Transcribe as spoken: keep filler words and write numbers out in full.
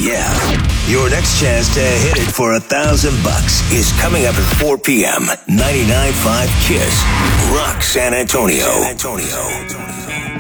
Yeah. Your next chance to hit it for a thousand bucks is coming up at four p.m. ninety-nine point five KISS. Rock San Antonio. San Antonio.